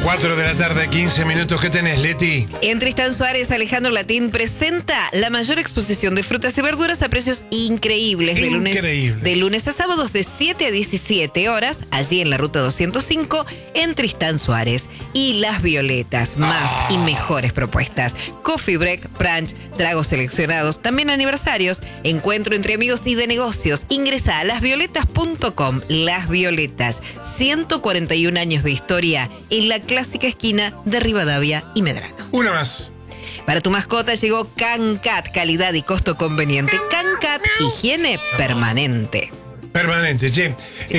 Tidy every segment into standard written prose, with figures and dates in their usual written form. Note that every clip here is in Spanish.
4 de la tarde, 15 minutos. ¿Qué tenés, Leti? En Tristán Suárez, Alejandro Latín presenta la mayor exposición de frutas y verduras a precios increíbles. De lunes a sábados de 7 a 17 horas, allí en la ruta 205, en Tristán Suárez. Y Las Violetas, más y mejores propuestas. Coffee break, brunch, tragos seleccionados, también aniversarios, encuentro entre amigos y de negocios. Ingresa a lasvioletas.com. Las Violetas, 141 años de historia en la clásica esquina de Rivadavia y Medrano. Una más. Para tu mascota llegó Cancat, calidad y costo conveniente. Cancat, higiene permanente. Permanente, che.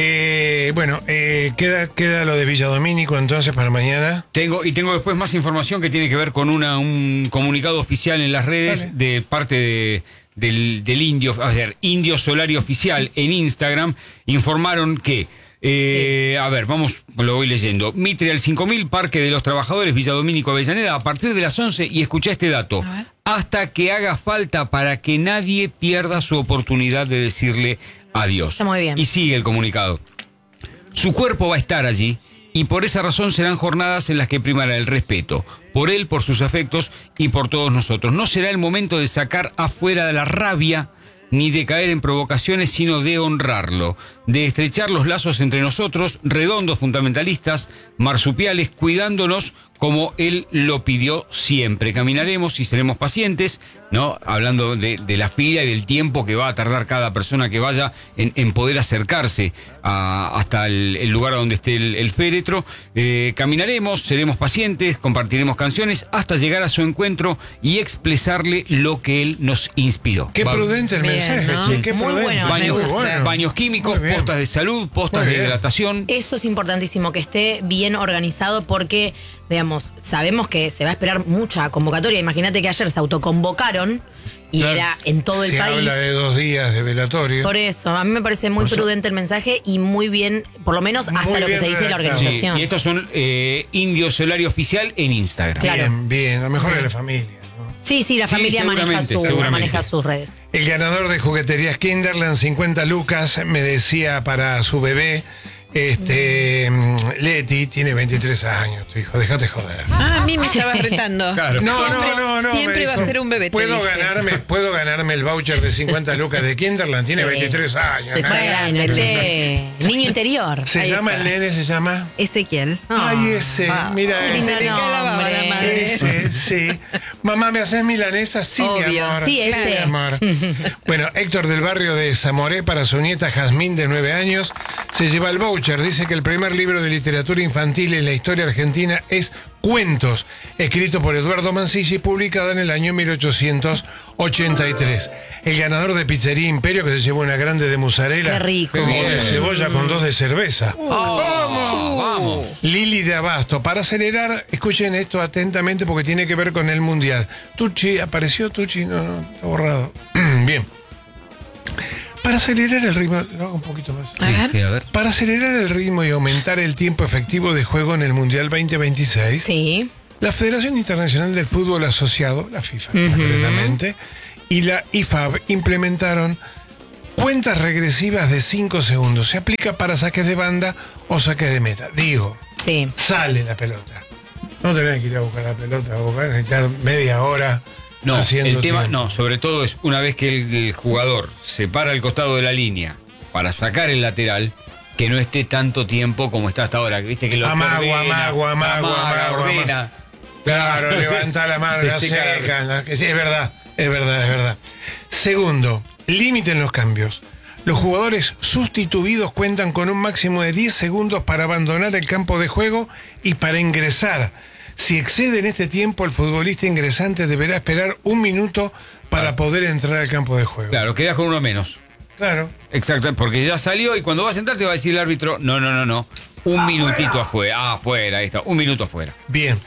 Queda lo de Villa Domínico entonces para mañana. Tengo después más información que tiene que ver con un comunicado oficial en las redes de parte del Indio, o sea, Indio Solari Oficial en Instagram. Informaron que lo voy leyendo. Mitre al 5000, Parque de los Trabajadores, Villa Domínico, Avellaneda, a partir de las 11, y escuchá este dato, hasta que haga falta para que nadie pierda su oportunidad de decirle adiós. Está muy bien. Y sigue el comunicado. Su cuerpo va a estar allí, y por esa razón serán jornadas en las que primará el respeto, por él, por sus afectos y por todos nosotros. No será el momento de sacar afuera de la rabia, ni de caer en provocaciones, sino de honrarlo, de estrechar los lazos entre nosotros, redondos fundamentalistas, marsupiales, cuidándonos como él lo pidió siempre. Caminaremos y seremos pacientes, ¿no? Hablando de la fila y del tiempo que va a tardar cada persona que vaya en poder acercarse hasta el lugar donde esté el féretro. Caminaremos, seremos pacientes, compartiremos canciones hasta llegar a su encuentro y expresarle lo que él nos inspiró. Qué prudente el mensaje, ¿no? che, qué Muy prudente. bueno. Baños químicos, postas de salud, postas de hidratación. Eso es importantísimo, que esté bien organizado porque, digamos, sabemos que se va a esperar mucha convocatoria. Imagínate que ayer se autoconvocaron y era en todo el país. Se habla de 2 días de velatorio. Por eso, a mí me parece muy prudente el mensaje y muy bien, por lo menos hasta lo que se dice de la organización. Sí, y estos son Indio Solari Oficial en Instagram. Claro. Bien, a lo mejor de la familia, ¿no? Sí, la familia maneja sus redes. El ganador de Jugueterías Kinderland, 50 lucas, me decía para su bebé, Leti, tiene 23 años, tu hijo, déjate joder. A mí me estabas retando. Claro. No. Siempre va a ser un bebé. ¿Puedo ganarme el voucher de 50 lucas de Kinderland? Tiene 23 años. Bueno, niño interior. El nene se llama? Ezequiel. Ay, ese, mira lindo ese. nombre. Ese, sí. Mamá, ¿me haces milanesa? Sí, Obvio. mi amor. Sí, mi amor. Bueno, Héctor del barrio de Zamoré, para su nieta Jazmín, de 9 años, se lleva el voucher. Dice que el primer libro de literatura infantil en la historia argentina es Cuentos, escrito por Eduardo Mancilla y publicado en el año 1883. El ganador de Pizzería Imperio, que se llevó una grande de mozzarella. Qué rico. O de cebolla con 2 de cerveza. Vamos. Lili de Abasto. Para acelerar, escuchen esto atentamente porque tiene que ver con el Mundial. Tucci, ¿apareció Tucci? No, está borrado. Bien. Para acelerar el ritmo, lo hago un poquito más. Sí, a ver. Para acelerar el ritmo y aumentar el tiempo efectivo de juego en el Mundial 2026, Sí. la Federación Internacional del Fútbol Asociado, la FIFA concretamente, y la IFAB implementaron cuentas regresivas de 5 segundos. Se aplica para saques de banda o saques de meta. Digo, Sí. sale la pelota. No tenés que ir a buscar la pelota, necesitas media hora. No, haciendo el tema, tiempo. no, sobre todo es una vez que el jugador se para al costado de la línea para sacar el lateral, que no esté tanto tiempo como está hasta ahora. Viste que lo Amago. ordena. Claro, levanta la mano, la secan. Sí, es verdad. Segundo, límite en los cambios. Los jugadores sustituidos cuentan con un máximo de 10 segundos para abandonar el campo de juego y para ingresar. Si exceden este tiempo, el futbolista ingresante deberá esperar 1 minuto para poder entrar al campo de juego. Claro, quedas con uno menos. Claro. Exacto, porque ya salió y cuando vas a entrar te va a decir el árbitro, no. Un minutito afuera. Afuera, ahí está. 1 minuto afuera. Bien.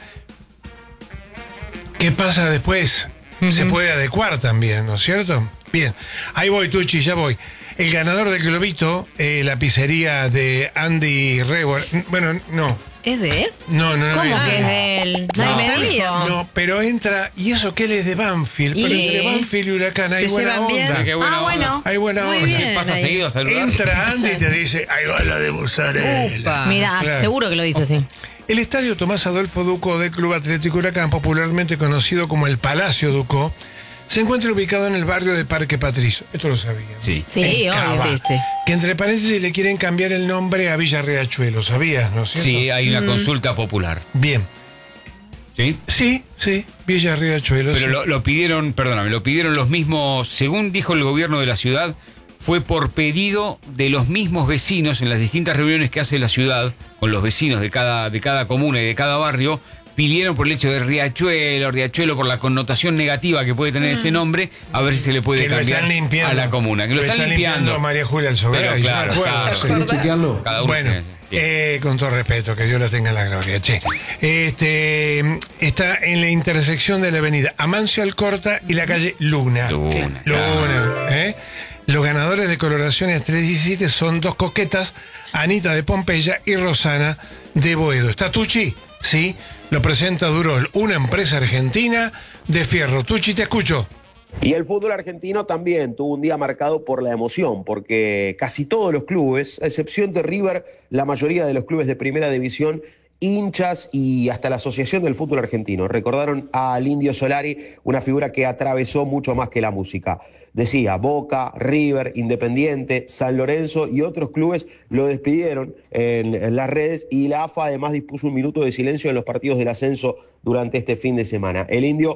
¿Qué pasa después? Se puede adecuar también, ¿no es cierto? Bien. Ahí voy, Tucci, ya voy. El ganador del globito, la pizzería de Andy Reward. Bueno, no. ¿Es de él? No. ¿Cómo que es de él? Nadie me dijo. No, pero entra, y eso que él es de Banfield, pero entre Banfield y Huracán hay buena onda. Bueno. Hay buena onda. bien, pasa ahí. seguido a saludar. Entra Andy y te dice, ahí va la de Mozzarella. Mira, Claro. seguro que lo dice así. El estadio Tomás Adolfo Ducó del Club Atlético Huracán, popularmente conocido como el Palacio Ducó, se encuentra ubicado en el barrio de Parque Patricio. Esto lo sabía. Sí. Sí, En obvio. Cava. Sí. Que entre paréntesis le quieren cambiar el nombre a Villa Riachuelo, ¿sabías, no es cierto? Sí, hay una consulta popular. Bien. ¿Sí? Sí, Villa Riachuelo. Pero sí. lo pidieron, perdóname, lo pidieron los mismos, según dijo el gobierno de la ciudad, fue por pedido de los mismos vecinos en las distintas reuniones que hace la ciudad con los vecinos de cada comuna y de cada barrio. Pidieron por el hecho de Riachuelo por la connotación negativa que puede tener ese nombre, a ver si se le puede Que lo cambiar están limpiando. a la comuna. Que lo están limpiando. María Julia Alzogaray. Pero claro, yo me acuerdo, claro. sí. ¿Acordás? chequearlo? Cada uno Bueno, tiene- con todo respeto, que Dios la tenga en la gloria. Che. Está en la intersección de la avenida Amancio Alcorta y la calle Luna. Luna, ¿eh? Los ganadores de Coloraciones 317 son dos coquetas, Anita de Pompeya y Rosana de Boedo. ¿Está Tucci? Sí. Lo presenta Durol, una empresa argentina de fierro. Tucci, te escucho. Y el fútbol argentino también tuvo un día marcado por la emoción, porque casi todos los clubes, a excepción de River, la mayoría de los clubes de primera división, hinchas y hasta la Asociación del Fútbol Argentino, recordaron al Indio Solari, una figura que atravesó mucho más que la música. Decía, Boca, River, Independiente, San Lorenzo y otros clubes lo despidieron en las redes, y la AFA además dispuso un minuto de silencio en los partidos del ascenso durante este fin de semana. El Indio,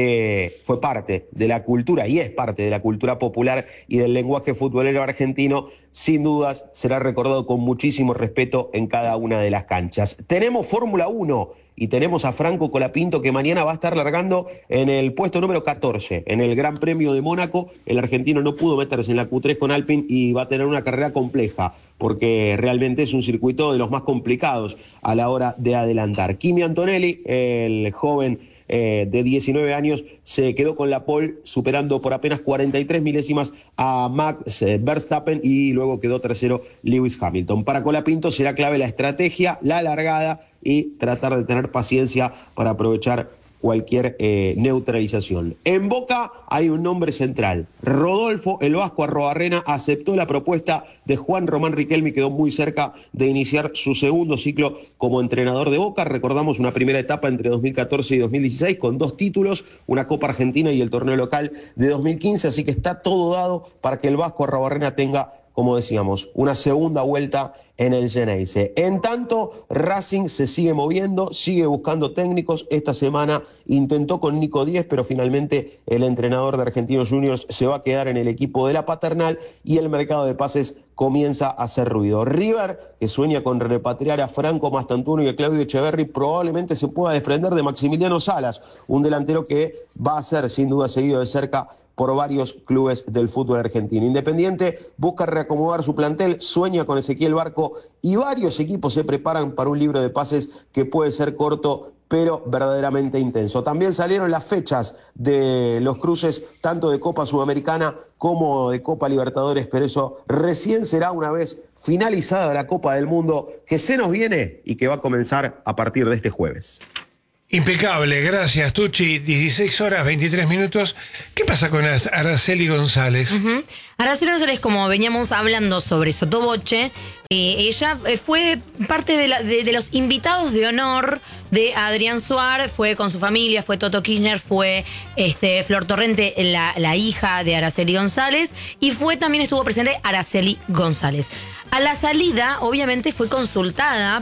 que fue parte de la cultura y es parte de la cultura popular y del lenguaje futbolero argentino, sin dudas será recordado con muchísimo respeto en cada una de las canchas. Tenemos Fórmula 1 y tenemos a Franco Colapinto, que mañana va a estar largando en el puesto número 14 en el Gran Premio de Mónaco. El argentino no pudo meterse en la Q3 con Alpine y va a tener una carrera compleja, porque realmente es un circuito de los más complicados a la hora de adelantar. Kimi Antonelli, el joven de 19 años, se quedó con la pole, superando por apenas 43 milésimas a Max Verstappen, y luego quedó tercero Lewis Hamilton. Para Colapinto será clave la estrategia, la largada y tratar de tener paciencia para aprovechar cualquier neutralización. En Boca hay un nombre central. Rodolfo el Vasco Arruabarrena aceptó la propuesta de Juan Román Riquelme y quedó muy cerca de iniciar su segundo ciclo como entrenador de Boca. Recordamos una primera etapa entre 2014 y 2016 con 2 títulos, una Copa Argentina y el torneo local de 2015, así que está todo dado para que el Vasco Arruabarrena tenga, como decíamos, una segunda vuelta en el Geneise. En tanto, Racing se sigue moviendo, sigue buscando técnicos. Esta semana intentó con Nico Díez, pero finalmente el entrenador de Argentinos Juniors se va a quedar en el equipo de la Paternal y el mercado de pases comienza a hacer ruido. River, que sueña con repatriar a Franco Mastantuono y a Claudio Echeverri, probablemente se pueda desprender de Maximiliano Salas, un delantero que va a ser sin duda seguido de cerca por varios clubes del fútbol argentino. Independiente busca reacomodar su plantel, sueña con Ezequiel Barco y varios equipos se preparan para un libro de pases que puede ser corto pero verdaderamente intenso. También salieron las fechas de los cruces tanto de Copa Sudamericana como de Copa Libertadores, pero eso recién será una vez finalizada la Copa del Mundo, que se nos viene y que va a comenzar a partir de este jueves. Impecable, gracias Tucci. 16 horas, 23 minutos. ¿Qué pasa con Araceli González? Araceli González, como veníamos hablando sobre Sotoboche, ella fue parte de los invitados de honor de Adrián Suar, fue con su familia, fue Toto Kirchner, fue Flor Torrente, la hija de Araceli González, y también estuvo presente Araceli González. A la salida, obviamente, fue consultada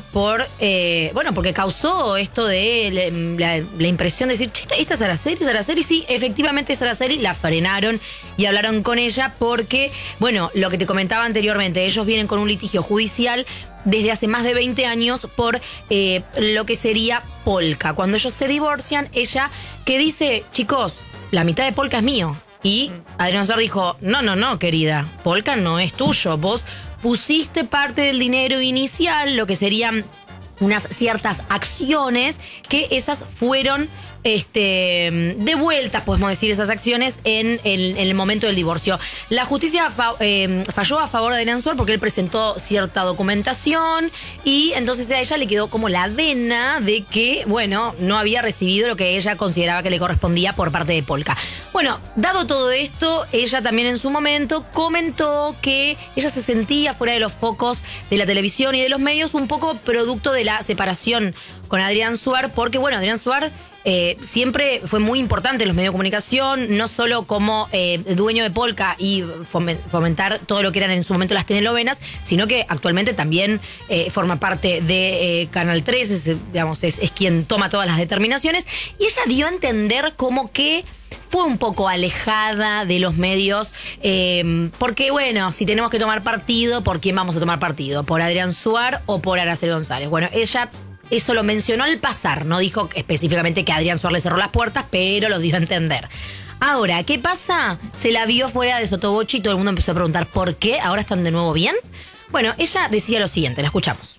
porque causó esto de la impresión de decir, che, ¿esta es Araceli? Sí, efectivamente es Araceli. La frenaron y hablaron con ella porque, lo que te comentaba anteriormente, ellos vienen con un litigio judicial desde hace más de 20 años por lo que sería Polka. Cuando ellos se divorcian, ella que dice, chicos, la mitad de Polka es mío. Y Adrián Suar dijo, no, querida, Polka no es tuyo. Vos pusiste parte del dinero inicial, lo que serían unas ciertas acciones que esas fueron devueltas, podemos decir, esas acciones en el momento del divorcio. La justicia falló a favor de Adrián Suar porque él presentó cierta documentación y entonces a ella le quedó como la vena de que, bueno, no había recibido lo que ella consideraba que le correspondía por parte de Polka. Bueno, dado todo esto, ella también en su momento comentó que ella se sentía fuera de los focos de la televisión y de los medios, un poco producto de la separación con Adrián Suar, porque, bueno, Adrián Suar siempre fue muy importante en los medios de comunicación, no solo como dueño de Polka y fomentar todo lo que eran en su momento las telenovelas, sino que actualmente también forma parte de Canal 3, es quien toma todas las determinaciones, y ella dio a entender como que fue un poco alejada de los medios, porque bueno, si tenemos que tomar partido, ¿por quién vamos a tomar partido? ¿Por Adrián Suar o por Araceli González? Bueno, ella eso lo mencionó al pasar, no dijo específicamente que Adrián Suar le cerró las puertas, pero lo dio a entender. Ahora, ¿qué pasa? Se la vio fuera de Sotoboche y todo el mundo empezó a preguntar ¿por qué? ¿Ahora están de nuevo bien? Bueno, ella decía lo siguiente, la escuchamos.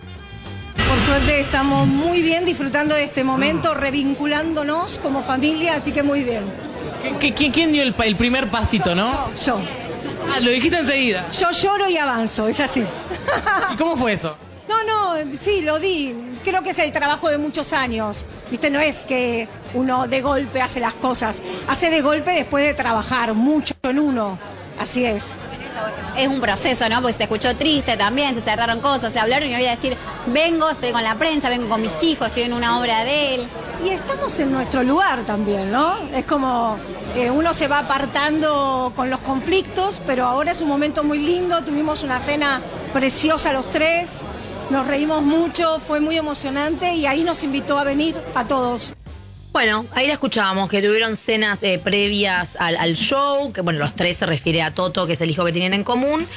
Por suerte estamos muy bien disfrutando de este momento, revinculándonos como familia, así que muy bien. ¿Quién dio el primer pasito, no? Yo. Ah, lo dijiste enseguida. Yo lloro y avanzo, es así. ¿Y cómo fue eso? No, sí, lo di. Creo que es el trabajo de muchos años. ¿Viste? No es que uno de golpe hace las cosas. Hace de golpe después de trabajar mucho en uno. Así es. Es un proceso, ¿no? Porque se escuchó triste también, se cerraron cosas, se hablaron y voy a decir, vengo, estoy con la prensa, vengo con mis hijos, estoy en una obra de él. Y estamos en nuestro lugar también, ¿no? Es como uno se va apartando con los conflictos, pero ahora es un momento muy lindo, tuvimos una cena preciosa los tres, nos reímos mucho, fue muy emocionante y ahí nos invitó a venir a todos. Bueno, ahí la escuchábamos, que tuvieron cenas previas al show, que bueno, los tres se refiere a Toto, que es el hijo que tienen en común.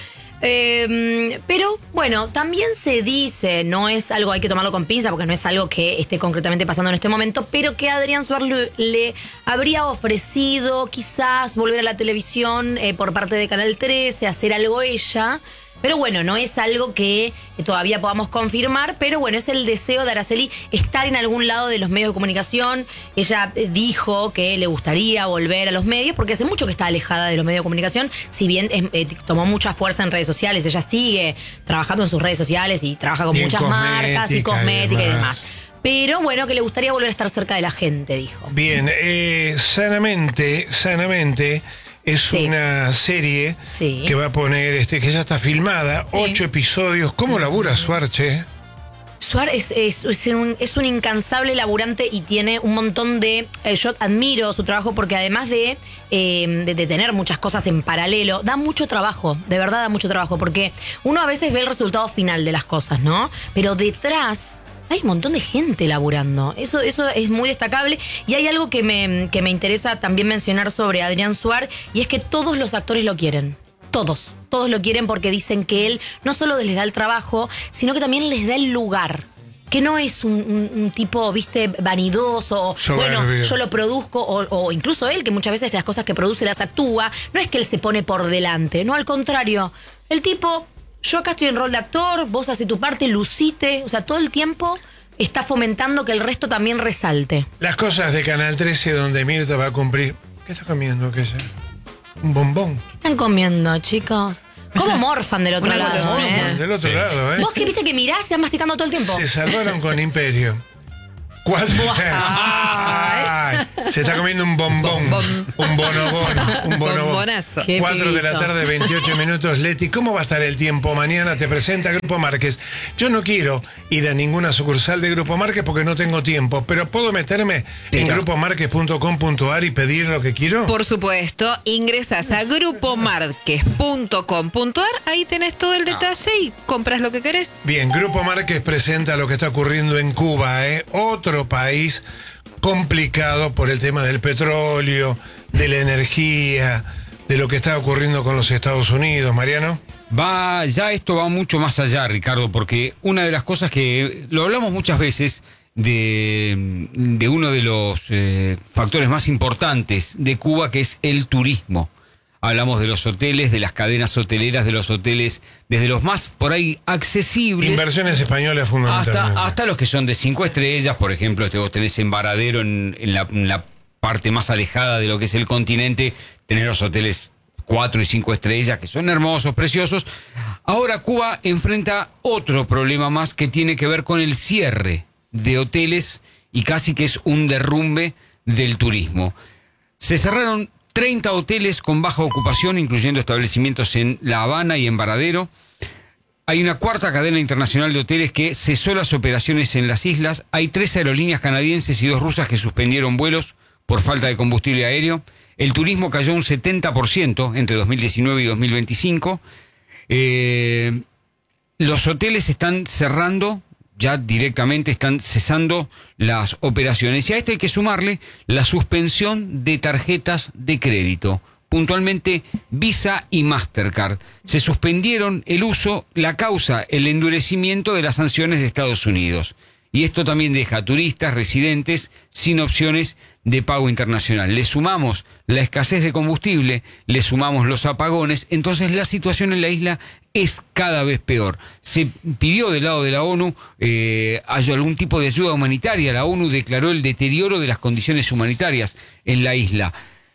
Pero bueno, también se dice, no es algo, hay que tomarlo con pinza porque no es algo que esté concretamente pasando en este momento, pero que Adrián Suar le habría ofrecido quizás volver a la televisión por parte de Canal 13, hacer algo ella. Pero bueno, no es algo que todavía podamos confirmar, pero bueno, es el deseo de Araceli estar en algún lado de los medios de comunicación. Ella dijo que le gustaría volver a los medios, porque hace mucho que está alejada de los medios de comunicación, si bien tomó mucha fuerza en redes sociales, ella sigue trabajando en sus redes sociales y trabaja con muchas marcas y cosmética y demás. Pero bueno, que le gustaría volver a estar cerca de la gente, dijo. Bien, sanamente... Es una serie que va a poner, que ya está filmada, 8 episodios. ¿Cómo labura Suar, che? Suar es un incansable laburante y tiene un montón de... yo admiro su trabajo porque además de tener muchas cosas en paralelo, da mucho trabajo, de verdad da mucho trabajo, porque uno a veces ve el resultado final de las cosas, ¿no? Pero detrás... hay un montón de gente laburando. Eso es muy destacable. Y hay algo que me interesa también mencionar sobre Adrián Suar, y es que todos los actores lo quieren. Todos lo quieren porque dicen que él no solo les da el trabajo, sino que también les da el lugar. Que no es un tipo, viste, vanidoso, bueno, yo lo produzco, o incluso él, que muchas veces las cosas que produce las actúa. No es que él se pone por delante, no, al contrario. El tipo... yo acá estoy en rol de actor, vos haces tu parte, lucite, o sea, todo el tiempo está fomentando que el resto también resalte. Las cosas de Canal 13 donde Mirta va a cumplir. ¿Qué está comiendo? ¿Qué es? ¿Un bombón? ¿Qué están comiendo, chicos? ¿Cómo morfan del otro lado? Del otro lado, ¿eh? Vos que viste que mirás y vas masticando todo el tiempo. Se salvaron con Imperio. 4. Ay, se está comiendo un bombón. Un bonobón. Un bombonazo. 4 de la tarde, 28 minutos. Leti, ¿cómo va a estar el tiempo mañana? Te presenta Grupo Márquez. Yo no quiero ir a ninguna sucursal de Grupo Márquez porque no tengo tiempo, pero ¿puedo meterme en grupomarquez.com.ar y pedir lo que quiero? Por supuesto, ingresas a grupomarquez.com.ar, ahí tenés todo el detalle y compras lo que querés. Bien, Grupo Márquez presenta lo que está ocurriendo en Cuba, otro país complicado por el tema del petróleo, de la energía, de lo que está ocurriendo con los Estados Unidos. Mariano. Ya esto va mucho más allá, Ricardo, porque una de las cosas que lo hablamos muchas veces de uno de los factores más importantes de Cuba, que es el turismo. hablamos de los hoteles, de las cadenas hoteleras, de los hoteles, desde los más por ahí accesibles. Inversiones españolas fundamentalmente. Hasta los que son de 5 estrellas, por ejemplo, vos tenés en Varadero, en la parte más alejada de lo que es el continente, tenés los hoteles 4 y 5 estrellas, que son hermosos, preciosos. Ahora Cuba enfrenta otro problema más que tiene que ver con el cierre de hoteles y casi que es un derrumbe del turismo. Se cerraron 30 hoteles con baja ocupación, incluyendo establecimientos en La Habana y en Varadero. Hay una cuarta cadena internacional de hoteles que cesó las operaciones en las islas. Hay 3 aerolíneas canadienses y 2 rusas que suspendieron vuelos por falta de combustible aéreo. El turismo cayó un 70% entre 2019 y 2025. Los hoteles están cerrando, ya directamente están cesando las operaciones. Y a esto hay que sumarle la suspensión de tarjetas de crédito. Puntualmente Visa y Mastercard. Se suspendieron el uso, la causa, el endurecimiento de las sanciones de Estados Unidos. Y esto también deja a turistas, residentes, sin opciones de pago internacional. Le sumamos la escasez de combustible, le sumamos los apagones, entonces la situación en la isla es cada vez peor. Se pidió del lado de la ONU haya algún tipo de ayuda humanitaria. La ONU declaró el deterioro de las condiciones humanitarias en la isla.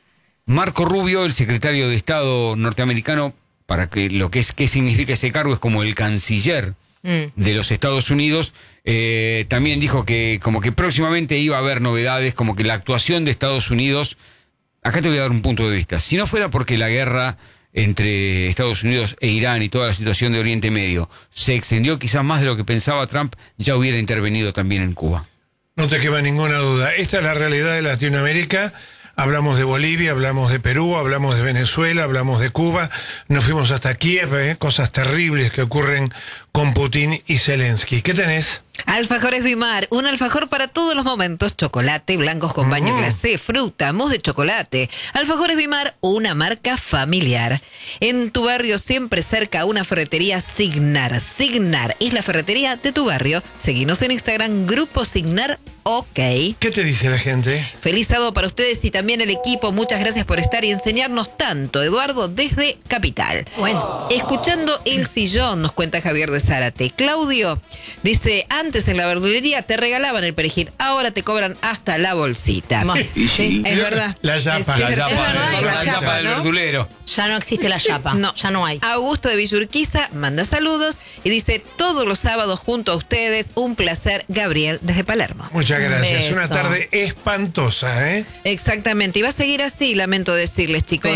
Marco Rubio, el secretario de Estado norteamericano, para que lo que es qué significa ese cargo, es como el canciller de los Estados Unidos, también dijo que como que próximamente iba a haber novedades, como que la actuación de Estados Unidos, acá te voy a dar un punto de vista, si no fuera porque la guerra entre Estados Unidos e Irán y toda la situación de Oriente Medio se extendió quizás más de lo que pensaba Trump, ya hubiera intervenido también en Cuba. No te queda ninguna duda. Esta es la realidad de Latinoamérica. Hablamos de Bolivia, hablamos de Perú, hablamos de Venezuela, hablamos de Cuba. Nos fuimos hasta Kiev, cosas terribles que ocurren con Putin y Zelensky. ¿Qué tenés? Alfajores Bimar, un alfajor para todos los momentos, chocolate, blancos con baño glacé, fruta, mousse de chocolate. Alfajores Bimar, una marca familiar. En tu barrio siempre cerca una ferretería Signar. Signar es la ferretería de tu barrio. Seguinos en Instagram, Grupo Signar OK. ¿Qué te dice la gente? Feliz sábado para ustedes y también el equipo. Muchas gracias por estar y enseñarnos tanto. Eduardo desde Capital. Bueno. Escuchando El Sillón, nos cuenta Javier de Zárate. Claudio dice, antes en la verdulería te regalaban el perejil, ahora te cobran hasta la bolsita. Sí, es verdad. La yapa. Es cierto. La yapa del verdulero. Ya no existe la yapa. No. Ya no hay. Augusto de Villurquiza manda saludos y dice, todos los sábados junto a ustedes, un placer, Gabriel desde Palermo. Muchas gracias. Beso. Una tarde espantosa, ¿eh? Exactamente, y va a seguir así, lamento decirles, chicos.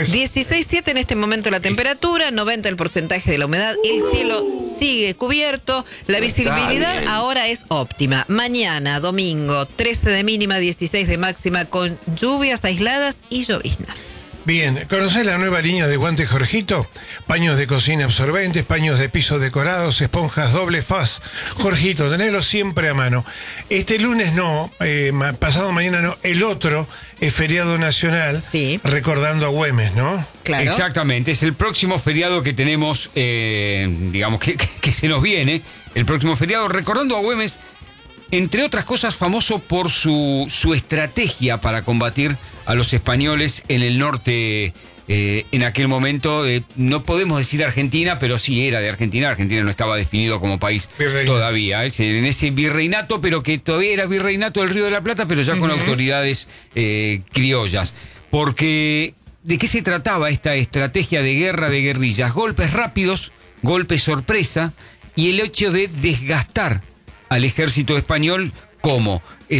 16.7 en este momento la temperatura, 90 el porcentaje de la humedad, el cielo sigue cubierto, la visibilidad ahora es óptima. Mañana, domingo, 13 de mínima, 16 de máxima, con lluvias aisladas y lloviznas. Bien, ¿conocés la nueva línea de guantes Jorgito? Paños de cocina absorbentes, paños de piso decorados, esponjas doble faz. Jorgito, tenelo siempre a mano. Este lunes no, pasado mañana no, el otro es feriado nacional, Sí. recordando a Güemes, ¿no? Claro. Exactamente, es el próximo feriado que tenemos, digamos, que se nos viene. El próximo feriado, recordando a Güemes, entre otras cosas, famoso por su estrategia para combatir a los españoles en el norte, en aquel momento. No podemos decir Argentina, pero sí era de Argentina. Argentina no estaba definido como país todavía. En ese virreinato, pero que todavía era virreinato del Río de la Plata, pero ya con autoridades criollas. Porque, ¿de qué se trataba esta estrategia de guerra de guerrillas? Golpes rápidos, golpes sorpresa, y el hecho de desgastar al ejército español. ¿Cómo?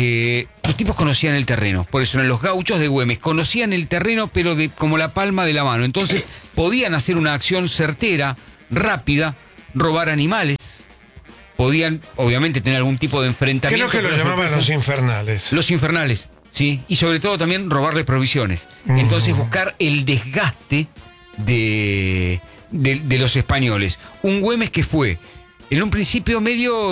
Los tipos conocían el terreno, por eso eran los gauchos de Güemes, conocían el terreno pero como la palma de la mano, entonces podían hacer una acción certera, rápida, robar animales, podían obviamente tener algún tipo de enfrentamiento. Creo que lo llamaban los infernales. Los infernales, sí, y sobre todo también robarle provisiones. Entonces buscar el desgaste de los españoles. Un Güemes que fue en un principio medio,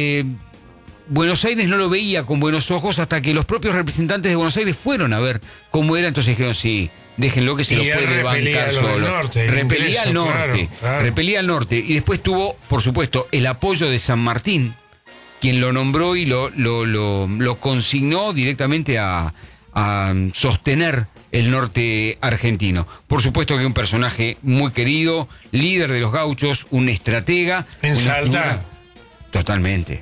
Buenos Aires no lo veía con buenos ojos hasta que los propios representantes de Buenos Aires fueron a ver cómo era, entonces dijeron, sí, déjenlo que se lo puede bancar solo. Repelía al norte, claro. Repelía al norte. Y después tuvo, por supuesto, el apoyo de San Martín, quien lo nombró y lo consignó directamente a sostener el norte argentino. Por supuesto que un personaje muy querido, líder de los gauchos, un estratega. ¿En Salta? Totalmente.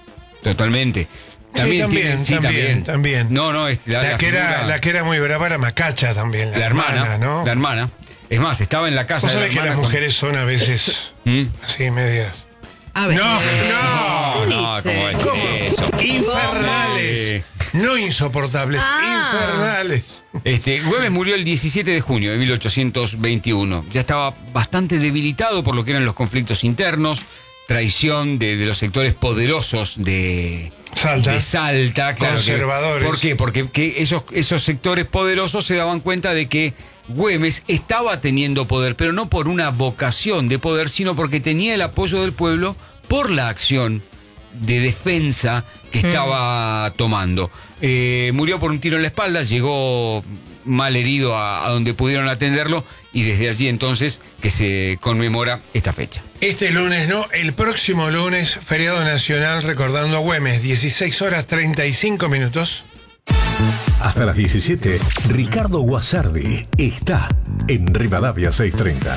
También. No, la que era muy brava era Macacha también. La hermana, ¿no? La hermana. Es más, estaba en la casa de la hermana. ¿Vos sabés que las mujeres son a veces así, medias? A ver. No, ¿cómo es eso? Infernales. No insoportables, infernales. Güemes murió el 17 de junio de 1821. Ya estaba bastante debilitado por lo que eran los conflictos internos, traición de los sectores poderosos de Salta, claro. Conservadores. ¿Por qué? Porque esos sectores poderosos se daban cuenta de que Güemes estaba teniendo poder, pero no por una vocación de poder, sino porque tenía el apoyo del pueblo por la acción de defensa que estaba tomando. Murió por un tiro en la espalda, llegó mal herido a donde pudieron atenderlo, y desde allí entonces que se conmemora esta fecha. Este lunes, no, el próximo lunes, feriado nacional recordando a Güemes, 16:35. Hasta las 17, Ricardo Guasardi está en Rivadavia 630.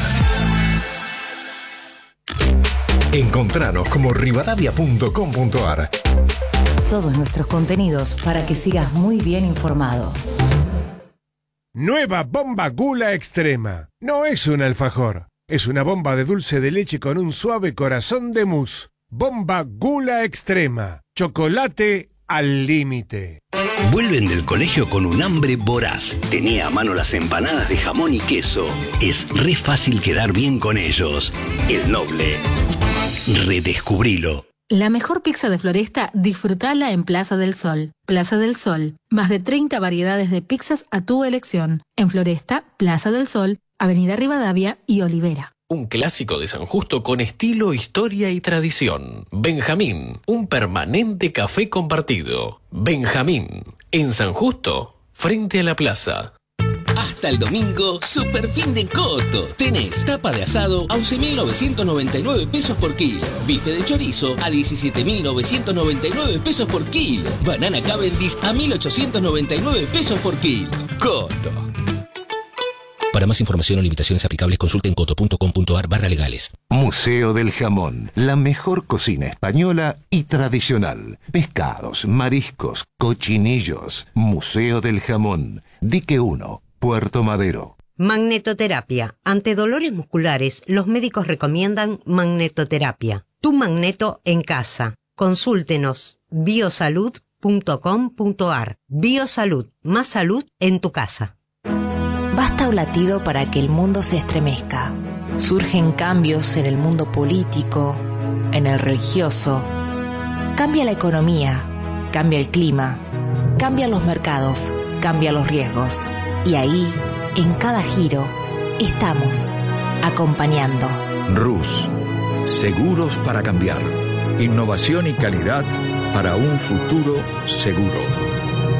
Encontranos como rivadavia.com.ar. Todos nuestros contenidos para que sigas muy bien informado. Nueva bomba Gula Extrema. No es un alfajor, es una bomba de dulce de leche con un suave corazón de mousse. Bomba Gula Extrema. Chocolate al límite. Vuelven del colegio con un hambre voraz. Tenía a mano las empanadas de jamón y queso. Es re fácil quedar bien con ellos. El Noble. Redescubrilo. La mejor pizza de Floresta, disfrutala en Plaza del Sol. Plaza del Sol. Más de 30 variedades de pizzas a tu elección. En Floresta, Plaza del Sol, Avenida Rivadavia y Olivera. Un clásico de San Justo con estilo, historia y tradición. Benjamín, un permanente café compartido. Benjamín, en San Justo, frente a la plaza. Hasta el domingo, super fin de Coto. Tenés tapa de asado a 11.999 pesos por kilo. Bife de chorizo a 17.999 pesos por kilo. Banana Cavendish a 1.899 pesos por kilo. Coto. Para más información o limitaciones aplicables, consulten coto.com.ar/legales. Museo del Jamón, la mejor cocina española y tradicional. Pescados, mariscos, cochinillos. Museo del Jamón, Dique 1, Puerto Madero. Magnetoterapia. Ante dolores musculares, los médicos recomiendan magnetoterapia. Tu magneto en casa. Consúltenos. biosalud.com.ar. Biosalud. Más salud en tu casa. Basta un latido para que el mundo se estremezca. Surgen cambios en el mundo político, en el religioso. Cambia la economía, cambia el clima, cambian los mercados, cambian los riesgos. Y ahí, en cada giro, estamos acompañando. RUS, seguros para cambiar. Innovación y calidad para un futuro seguro.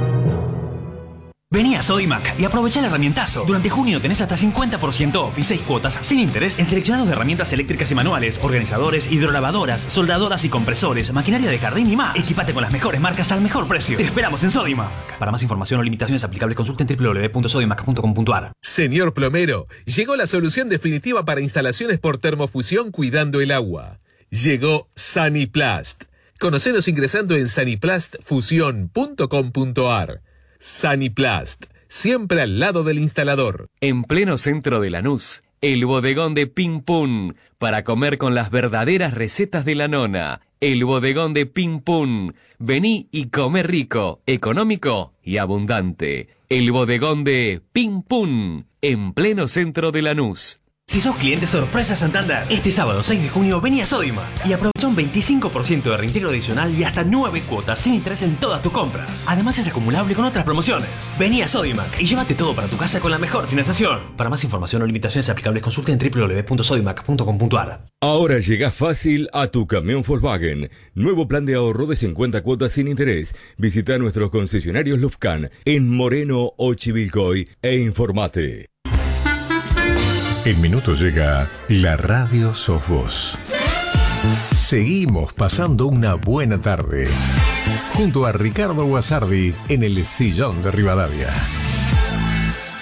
Vení a Sodimac y aprovecha el herramientazo. Durante junio tenés hasta 50% off y 6 cuotas sin interés en seleccionados de herramientas eléctricas y manuales, organizadores, hidrolavadoras, soldadoras y compresores, maquinaria de jardín y más. Equipate con las mejores marcas al mejor precio. Te esperamos en Sodimac. Para más información o limitaciones aplicables, consulten www.sodimac.com.ar. Señor plomero, llegó la solución definitiva para instalaciones por termofusión cuidando el agua. Llegó Saniplast. Conocenos ingresando en saniplastfusion.com.ar. Saniplast, siempre al lado del instalador. En pleno centro de Lanús, el bodegón de Pim Pum, para comer con las verdaderas recetas de la nona. El bodegón de Pim Pum. Vení y come rico, económico y abundante. El bodegón de Pim Pum, en pleno centro de Lanús. Si sos cliente sorpresa Santander, este sábado 6 de junio vení a Sodimac y aprovecha un 25% de reintegro adicional y hasta 9 cuotas sin interés en todas tus compras. Además es acumulable con otras promociones. Vení a Sodimac y llévate todo para tu casa con la mejor financiación. Para más información o limitaciones aplicables, consulten www.sodimac.com.ar. Ahora llega fácil a tu camión Volkswagen. Nuevo plan de ahorro de 50 cuotas sin interés. Visita nuestros concesionarios Lufcan en Moreno o Chivilcoy e informate. En minutos llega la radio Sos Vos. Seguimos pasando una buena tarde junto a Ricardo Guasardi en el sillón de Rivadavia.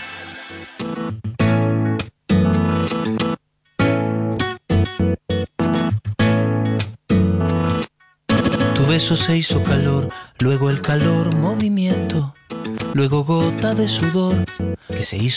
beso se hizo calor, luego el calor movimiento, luego gota de sudor que se hizo